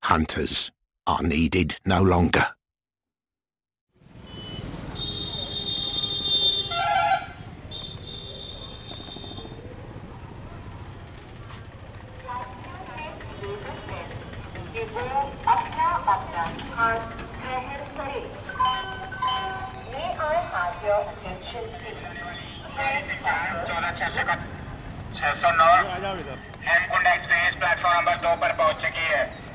Hunters are needed no longer. Hemkund express platform number 2 पर पहुंच चुकी है।